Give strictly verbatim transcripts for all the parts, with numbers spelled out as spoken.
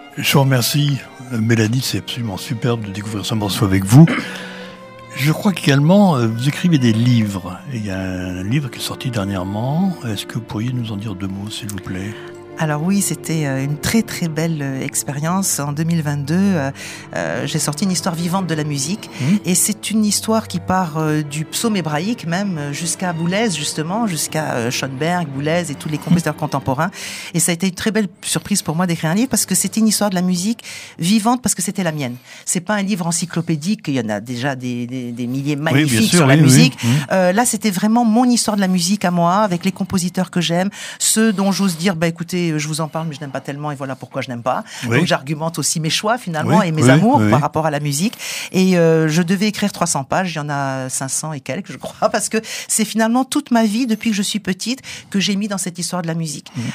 Je vous remercie, Mélanie, c'est absolument superbe de découvrir ce morceau avec vous. Je crois qu'également, vous écrivez des livres. Et il y a un livre qui est sorti dernièrement. Est-ce que vous pourriez nous en dire deux mots, s'il vous plaît ? Alors oui, c'était une très très belle expérience. En deux mille vingt-deux, euh, euh, j'ai sorti une histoire vivante de la musique. Mmh. Et c'est une histoire qui part euh, du psaume hébraïque même jusqu'à Boulez, justement, jusqu'à euh, Schoenberg, Boulez et tous les compositeurs mmh. contemporains. Et ça a été une très belle surprise pour moi d'écrire un livre parce que c'était une histoire de la musique vivante parce que c'était la mienne. C'est pas un livre encyclopédique, il y en a déjà des, des, des milliers magnifiques oui, sûr, sur oui, la oui, musique. Oui. Mmh. Euh, là, c'était vraiment mon histoire de la musique à moi, avec les compositeurs que j'aime, ceux dont j'ose dire, bah écoutez, je vous en parle, mais je n'aime pas tellement, et voilà pourquoi je n'aime pas. Oui. Donc j'argumente aussi mes choix finalement oui, et mes oui, amours oui. par rapport à la musique. Et euh, je devais écrire trois cents pages, il y en a cinq cents et quelques, je crois, parce que c'est finalement toute ma vie depuis que je suis petite que j'ai mis dans cette histoire de la musique. Mmh.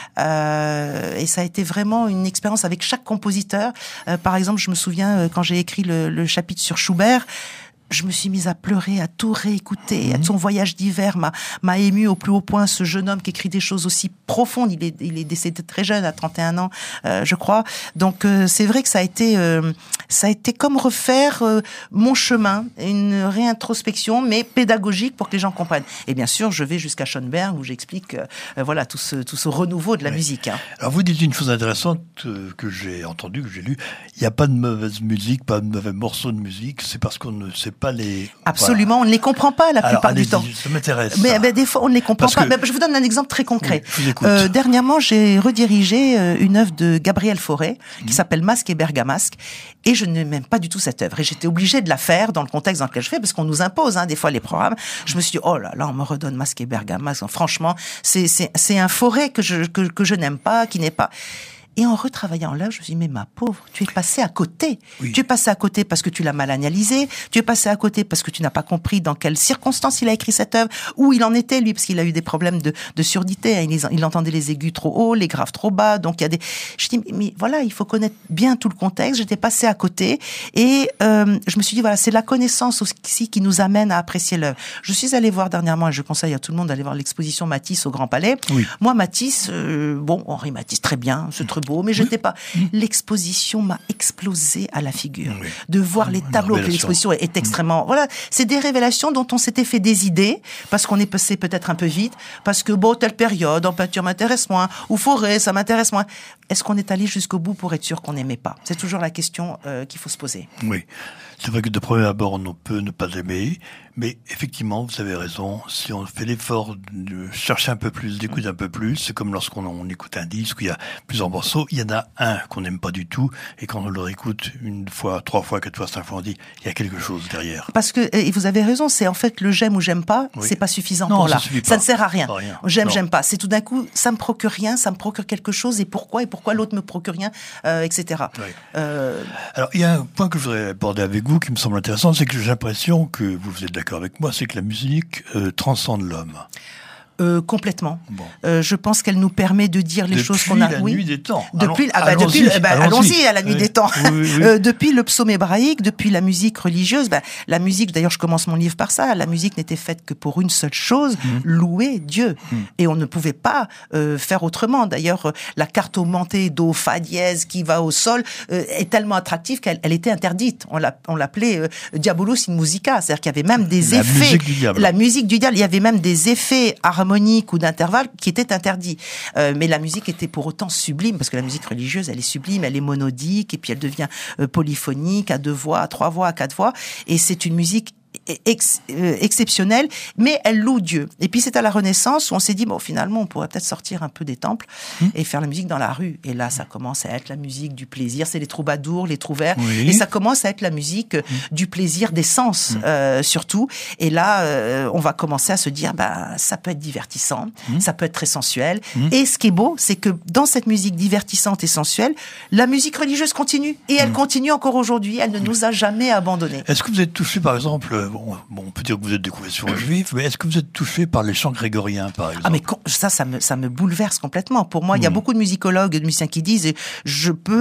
Euh, et ça a été vraiment une expérience avec chaque compositeur. Euh, par exemple, je me souviens euh, quand j'ai écrit le, le chapitre sur Schubert. Je me suis mise à pleurer, à tout réécouter. Mmh. Son voyage d'hiver m'a, m'a ému au plus haut point. Ce jeune homme qui écrit des choses aussi profondes. Il est, il est décédé très jeune, à trente et un ans, euh, je crois. Donc, euh, c'est vrai que ça a été, euh, ça a été comme refaire euh, mon chemin, une réintrospection, mais pédagogique pour que les gens comprennent. Et bien sûr, je vais jusqu'à Schoenberg où j'explique, euh, voilà, tout ce, tout ce renouveau de la oui. musique. Hein. Alors, vous dites une chose intéressante euh, que j'ai entendue, que j'ai lue. Il n'y a pas de mauvaise musique, pas de mauvais morceaux de musique. C'est parce qu'on ne sait pas les... Absolument, voilà. On ne les comprend pas la plupart Alors, du temps. Ça m'intéresse. Mais, mais des fois, on ne les comprend Parce pas. que... Mais je vous donne un exemple très concret. Oui, euh, dernièrement, j'ai redirigé euh, une œuvre de Gabriel Fauré qui mmh. s'appelle Masque et Bergamasque. Et je n'aime pas du tout cette œuvre. Et j'étais obligée de la faire dans le contexte dans lequel je fais, parce qu'on nous impose hein, des fois les programmes. Je me suis dit, oh là là, on me redonne Masque et Bergamasque. Franchement, c'est, c'est, c'est un Fauré que je, que, que je n'aime pas, qui n'est pas... Et en retravaillant là, je me suis dit, mais ma pauvre, tu es passé à côté. Oui. Tu es passé à côté parce que tu l'as mal analysé. Tu es passé à côté parce que tu n'as pas compris dans quelles circonstances il a écrit cette œuvre, où il en était, lui, parce qu'il a eu des problèmes de, de surdité. Il, il entendait les aigus trop hauts, les graves trop bas. Donc, il y a des... Je dis, mais voilà, il faut connaître bien tout le contexte. J'étais passé à côté. Et euh, je me suis dit, voilà, c'est la connaissance aussi qui nous amène à apprécier l'œuvre. Je suis allée voir dernièrement, et je conseille à tout le monde d'aller voir l'exposition Matisse au Grand Palais. Oui. Moi, Matisse, euh, bon, Henri Matisse, très bien, c'est très beau, mais je n'étais pas. L'exposition m'a explosé à la figure. Oui. De voir les tableaux, que l'exposition est extrêmement... Voilà, c'est des révélations dont on s'était fait des idées, parce qu'on est passé peut-être un peu vite, parce que, bon, telle période, en peinture m'intéresse moins, ou Fauré, ça m'intéresse moins. Est-ce qu'on est allé jusqu'au bout pour être sûr qu'on n'aimait pas ? C'est toujours la question euh, qu'il faut se poser. Oui. C'est vrai que de premier abord, on peut ne pas aimer, mais effectivement, vous avez raison, si on fait l'effort de chercher un peu plus, d'écouter un peu plus, c'est comme lorsqu'on on écoute un disque où il y a plusieurs morceaux, il y en a un qu'on n'aime pas du tout, et quand on le réécoute une fois, trois fois, quatre fois, cinq fois, on dit, il y a quelque chose derrière. Parce que, et vous avez raison, c'est en fait le j'aime ou j'aime pas, oui. c'est pas suffisant non, pour là. Ça, ça ne sert à rien. rien. J'aime, non. j'aime pas. C'est tout d'un coup, ça me procure rien, ça me procure quelque chose, et pourquoi, et pourquoi l'autre me procure rien, euh, et cetera. Oui. Euh... Alors, il y a un point que je voudrais aborder avec vous qui me semble intéressant, c'est que j'ai l'impression que vous êtes d'accord avec moi, c'est que la musique euh, transcende l'homme. Euh, complètement. Bon. Euh, je pense qu'elle nous permet de dire les depuis choses qu'on a. La oui. nuit des temps. Depuis, allons, ah bah, allons-y, depuis, bah, allons-y. allons-y à la nuit oui. des temps. Oui, oui, oui. Euh, depuis le psaume hébraïque, depuis la musique religieuse, bah, la musique. D'ailleurs, je commence mon livre par ça. La musique n'était faite que pour une seule chose, mmh. louer Dieu. Mmh. Et on ne pouvait pas euh, faire autrement. D'ailleurs, euh, la carte augmentée do fa dièse qui va au sol euh, est tellement attractive qu'elle elle était interdite. On, l'a, on l'appelait euh, diabolus in musica, c'est-à-dire qu'il y avait même des la effets. Musique du diable. La musique du diable. Il y avait même des effets harmoniques ou d'intervalles qui était interdit. Euh, mais la musique était pour autant sublime, parce que la musique religieuse, elle est sublime, elle est monodique, et puis elle devient euh, polyphonique, à deux voix, à trois voix, à quatre voix, et c'est une musique Ex, euh, exceptionnelle, mais elle loue Dieu. Et puis c'est à la Renaissance où on s'est dit, bon, finalement, on pourrait peut-être sortir un peu des temples mmh. et faire la musique dans la rue. Et là, ça commence à être la musique du plaisir. C'est les troubadours, les trouvères. Oui. Et ça commence à être la musique mmh. du plaisir des sens, mmh. euh, surtout. Et là, euh, on va commencer à se dire, bah, ça peut être divertissant, mmh. ça peut être très sensuel. Mmh. Et ce qui est beau, c'est que dans cette musique divertissante et sensuelle, la musique religieuse continue. Et elle mmh. continue encore aujourd'hui. Elle ne nous a jamais abandonnés. Est-ce que vous êtes touché, par exemple, Bon, bon, on peut dire que vous êtes de confession juive, mais est-ce que vous êtes touché par les chants grégoriens, par exemple ? Ah, mais ça, ça me, ça me bouleverse complètement. Pour moi, mmh. il y a beaucoup de musicologues, de musiciens qui disent, je peux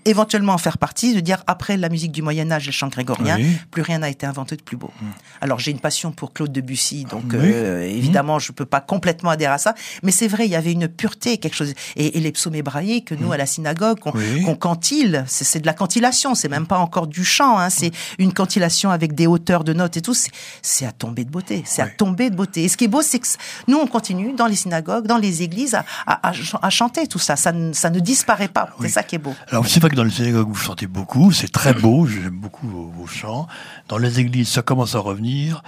éventuellement en faire partie, de dire après la musique du Moyen-Âge et le chant grégorien, oui. plus rien n'a été inventé de plus beau. Mmh. Alors j'ai une passion pour Claude Debussy, donc oui. euh, évidemment mmh. je peux pas complètement adhérer à ça, mais c'est vrai, il y avait une pureté, quelque chose. Et, et les psaumes hébraïques, nous mmh. à la synagogue, qu'on, oui. qu'on cantille, c'est, c'est de la cantillation, c'est même pas encore du chant, hein, c'est une cantillation avec des hauteurs de notes et tout, c'est, c'est à tomber de beauté, c'est oui. à tomber de beauté. Et ce qui est beau, c'est que nous on continue dans les synagogues, dans les églises, à, à, à, à chanter tout ça, ça, ça ne disparaît pas, oui. c'est ça qui est beau. Alors c'est vrai que dans les synagogues vous chantez beaucoup, c'est très beau, j'aime beaucoup vos, vos chants. Dans les églises, ça commence à revenir.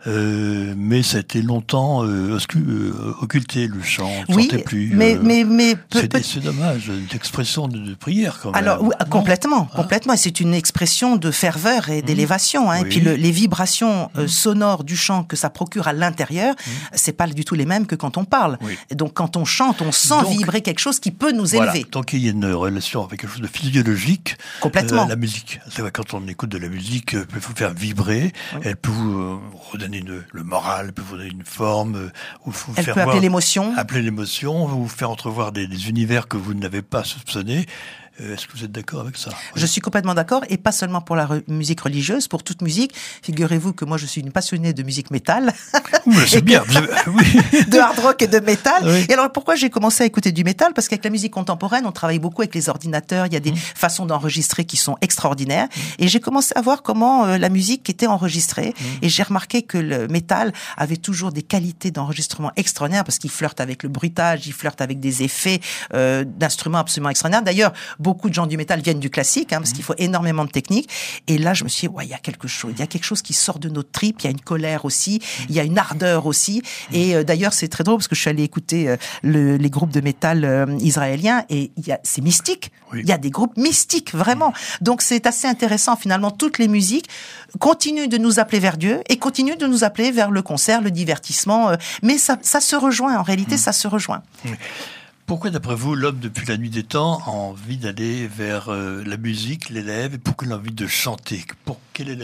Euh, mais ça a été longtemps euh, euh, occulté, le chant, on ne oui, chantait plus. Mais, euh, mais, mais c'est, peut... c'est dommage, une expression de, de prière quand même. Alors oui, complètement, ah. complètement. Et c'est une expression de ferveur et d'élévation. Hein. Oui. Et puis le, les vibrations euh, sonores du chant que ça procure à l'intérieur, mmh. c'est pas du tout les mêmes que quand on parle. Oui. Et donc quand on chante, on sent donc, vibrer quelque chose qui peut nous voilà, élever. Donc il y a une relation avec quelque chose de physiologique. Complètement. Euh, la musique, c'est vrai, quand on écoute de la musique, elle peut vous faire vibrer, oui. elle peut vous euh, redonner une, le moral. Elle peut vous donner une forme, euh, ou vous elle faire peut voir, appeler l'émotion. Appeler l'émotion, vous faire entrevoir des, des univers que vous n'avez pas soupçonnés. Est-ce que vous êtes d'accord avec ça ? Oui. Je suis complètement d'accord, et pas seulement pour la re- musique religieuse, pour toute musique. Figurez-vous que moi, je suis une passionnée de musique métal. Ouh, c'est bien. Vous avez... oui. De hard rock et de métal. Oui. Et alors, pourquoi j'ai commencé à écouter du métal ? Parce qu'avec la musique contemporaine, on travaille beaucoup avec les ordinateurs. Il y a des mmh. façons d'enregistrer qui sont extraordinaires. Mmh. Et j'ai commencé à voir comment euh, la musique était enregistrée. Mmh. Et j'ai remarqué que le métal avait toujours des qualités d'enregistrement extraordinaires, parce qu'il flirte avec le bruitage, il flirte avec des effets euh, d'instruments absolument extraordinaires. D'ailleurs, beaucoup de gens du métal viennent du classique, hein, parce qu'il faut énormément de technique. Et là, je me suis dit, ouais, il y a quelque chose, il y a quelque chose qui sort de notre tripes. Il y a une colère aussi, il y a une ardeur aussi. Et euh, d'ailleurs, c'est très drôle parce que je suis allée écouter euh, le, les groupes de métal euh, israéliens, et il y a, c'est mystique. Oui. Il y a des groupes mystiques, vraiment. Donc c'est assez intéressant. Finalement, toutes les musiques continuent de nous appeler vers Dieu et continuent de nous appeler vers le concert, le divertissement. Euh, mais ça, ça se rejoint. En réalité, mmh. ça se rejoint. Oui. Pourquoi, d'après vous, l'homme, depuis la nuit des temps, a envie d'aller vers euh, la musique, l'élève, et pourquoi il a envie de chanter ? Pour quel élève ?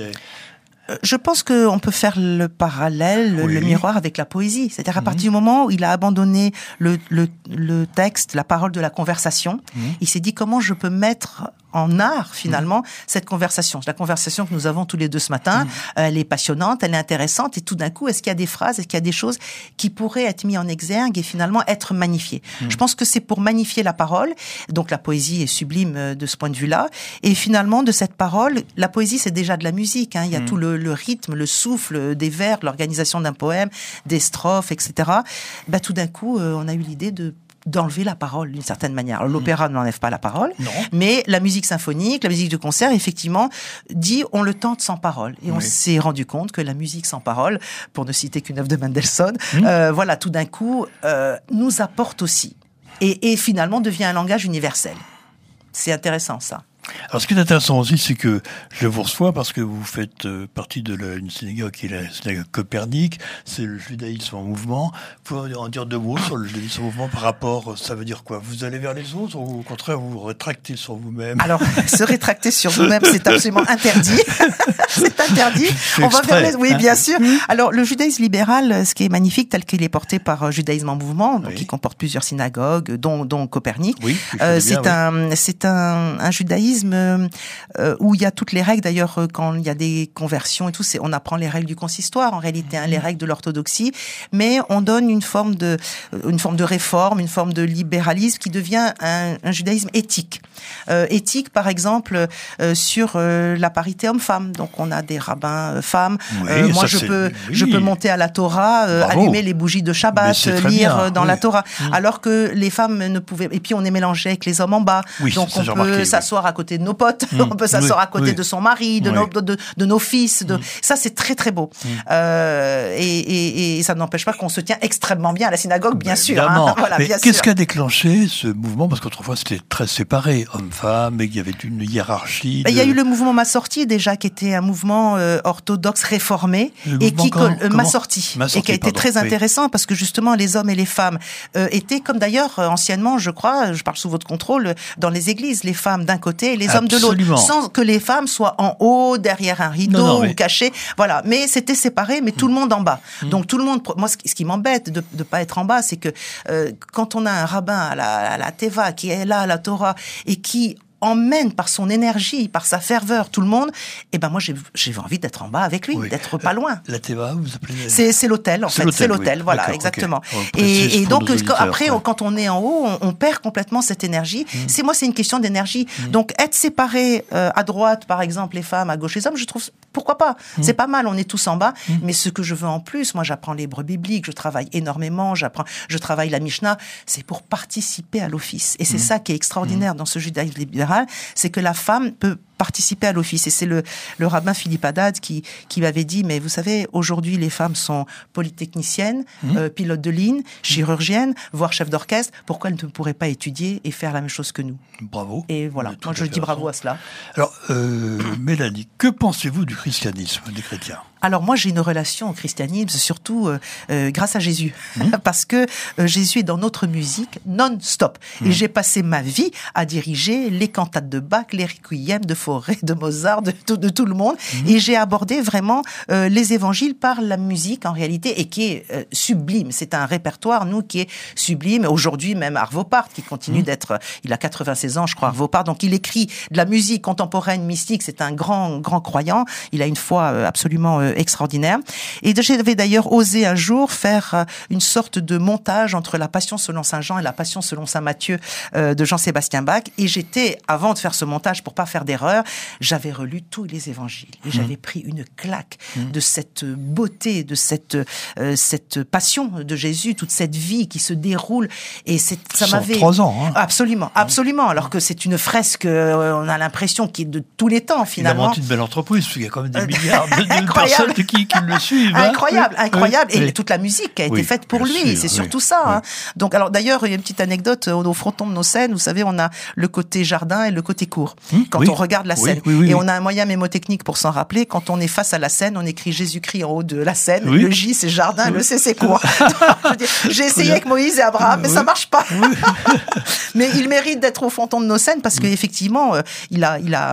Je pense qu'on peut faire le parallèle, oui. le miroir avec la poésie. C'est-à-dire à mmh. partir du moment où il a abandonné le, le, le texte, la parole de la conversation, mmh. il s'est dit comment je peux mettre en art, finalement, mmh. cette conversation. La conversation que nous avons tous les deux ce matin, mmh. elle est passionnante, elle est intéressante, et tout d'un coup, est-ce qu'il y a des phrases, est-ce qu'il y a des choses qui pourraient être mises en exergue et finalement être magnifiées ? Mmh. Je pense que c'est pour magnifier la parole, donc la poésie est sublime de ce point de vue-là, et finalement, de cette parole, la poésie, c'est déjà de la musique, hein. Il y a mmh. tout le, le rythme, le souffle des vers, l'organisation d'un poème, des strophes, et cetera. Bah, tout d'un coup, euh, on a eu l'idée de d'enlever la parole d'une certaine manière. Alors, l'opéra mmh. n'enlève pas la parole, non. mais la musique symphonique, la musique de concert, effectivement, dit on le tente sans parole. Et oui. on s'est rendu compte que la musique sans parole, pour ne citer qu'une œuvre de Mendelssohn, mmh. euh, voilà, tout d'un coup, euh, nous apporte aussi. Et, et finalement, devient un langage universel. C'est intéressant, ça. Alors, ce qui est intéressant aussi, c'est que je vous reçois parce que vous faites euh, partie de la, une synagogue qui est la synagogue Copernic, c'est le judaïsme en mouvement. Vous pouvez en dire deux mots sur le judaïsme en mouvement par rapport, ça veut dire quoi ? Vous allez vers les autres ou au contraire vous vous rétractez sur vous-même ? Alors, se rétracter sur vous-même, c'est absolument interdit. C'est interdit. On va vers les... Oui, bien sûr. Alors, le judaïsme libéral, ce qui est magnifique, tel qu'il est porté par euh, Judaïsme en mouvement, donc oui. qui comporte plusieurs synagogues, dont, dont Copernic, oui, euh, bien, c'est, oui. un, c'est un, un judaïsme Euh, où il y a toutes les règles. D'ailleurs, quand il y a des conversions et tout, c'est, on apprend les règles du consistoire, en réalité, hein, les règles de l'orthodoxie, mais on donne une forme de, une forme de réforme, une forme de libéralisme qui devient un, un judaïsme éthique. Euh, éthique, par exemple, euh, sur euh, la parité homme-femme. Donc, on a des rabbins euh, femmes. Oui, euh, moi, je c'est... peux, oui. je peux monter à la Torah, euh, allumer les bougies de Shabbat, lire bien. dans oui. la Torah, mmh. alors que les femmes ne pouvaient. Et puis, on est mélangé avec les hommes en bas. Oui, donc, on peut remarqué, s'asseoir oui. à côté de nos potes, mmh. on peut s'asseoir oui, à côté oui. de son mari, de, oui. nos, de, de, de nos fils. De... Mmh. Ça, c'est très, très beau. Mmh. Euh, et, et, et ça n'empêche pas qu'on se tient extrêmement bien à la synagogue, bien bah, sûr. Hein. Voilà, mais bien qu'est-ce sûr. qui a déclenché ce mouvement ? Parce qu'autrefois, c'était très séparé, hommes-femmes, et il y avait une hiérarchie. De... Il y a eu le mouvement Ma Sortie, déjà, qui était un mouvement euh, orthodoxe réformé, le et qui comment, euh, Ma Sortie, Ma Sortie, et qui a été pardon, très oui. intéressant, parce que justement, les hommes et les femmes euh, étaient, comme d'ailleurs, euh, anciennement, je crois, je parle sous votre contrôle, dans les églises, les femmes d'un côté et les hommes Absolument. de l'autre, sans que les femmes soient en haut, derrière un rideau, non, non, mais... ou cachées. Voilà. Mais c'était séparé, mais tout le monde en bas. Mmh. Donc tout le monde, moi, ce qui, ce qui m'embête de ne pas être en bas, c'est que euh, quand on a un rabbin à la, à la Teva qui est là à la Torah et qui emmène par son énergie, par sa ferveur tout le monde, et ben moi j'ai j'ai envie d'être en bas avec lui, oui. d'être pas loin. La Teva, vous appelez la... C'est c'est l'hôtel en c'est fait, l'hôtel, c'est l'hôtel, oui. Voilà, exactement. Okay. Et, et donc après, ouais. quand on est en haut, on, on perd complètement cette énergie. Mmh. C'est moi, c'est une question d'énergie. Mmh. Donc être séparés euh, à droite, par exemple, les femmes, à gauche les hommes, je trouve pourquoi pas. Mmh. C'est pas mal, on est tous en bas. Mmh. Mais ce que je veux en plus, moi, j'apprends l'hébreu biblique, je travaille énormément, j'apprends, je travaille la Mishnah, c'est pour participer à l'office. Et c'est mmh. ça qui est extraordinaire mmh. dans ce judaïsme libéral, c'est que la femme peut participer à l'office. Et c'est le, le rabbin Philippe Haddad qui, qui m'avait dit, mais vous savez, aujourd'hui, les femmes sont polytechniciennes, mmh. euh, pilotes de ligne, chirurgiennes, voire chefs d'orchestre. Pourquoi elles ne pourraient pas étudier et faire la même chose que nous? Bravo. Et voilà, moi je dis bravo à cela. Alors, euh, Mélanie, que pensez-vous du christianisme, des chrétiens? Alors moi j'ai une relation au christianisme surtout euh, euh, grâce à Jésus mmh. parce que euh, Jésus est dans notre musique non-stop mmh. et j'ai passé ma vie à diriger les cantates de Bach, les requiem de Fauré, de Mozart, de tout, de tout le monde mmh. et j'ai abordé vraiment euh, les évangiles par la musique en réalité et qui est euh, sublime. C'est un répertoire nous qui est sublime. Aujourd'hui même Arvo Pärt qui continue mmh. d'être, il a quatre-vingt-seize ans je crois Arvo Pärt, donc il écrit de la musique contemporaine mystique. C'est un grand grand croyant. Il a une foi euh, absolument euh, extraordinaire. Et j'avais d'ailleurs osé un jour faire une sorte de montage entre la Passion selon Saint Jean et la Passion selon Saint Matthieu euh, de Jean-Sébastien Bach. Et j'étais, avant de faire ce montage, pour pas faire d'erreur, j'avais relu tous les évangiles. Et mmh. j'avais pris une claque mmh. de cette beauté, de cette, euh, cette passion de Jésus, toute cette vie qui se déroule. Et c'est, ça m'avait... cent trois ans. Hein. Absolument, absolument. Alors que c'est une fresque, euh, on a l'impression qui est de tous les temps, finalement. Il a monté une belle entreprise, parce qu'il y a quand même des milliards de, de personnes qui, qui le suivent. Incroyable, hein. incroyable. Oui. Et toute la musique qui a été oui, faite pour lui, sûr, c'est oui. surtout ça. Oui. Hein. Donc, alors d'ailleurs, il y a une petite anecdote au, au fronton de nos scènes. Vous savez, on a le côté jardin et le côté cour. Hum, quand oui. on regarde la scène, oui, oui, oui, et oui. on a un moyen mémotechnique pour s'en rappeler. Quand on est face à la scène, on écrit Jésus-Christ en haut de la scène. Oui. Le J c'est jardin, oui. le C c'est cour. J'ai essayé avec Moïse et Abraham, mais oui. ça marche pas. Oui. Mais il mérite d'être au fronton de nos scènes parce qu'effectivement, il a, il a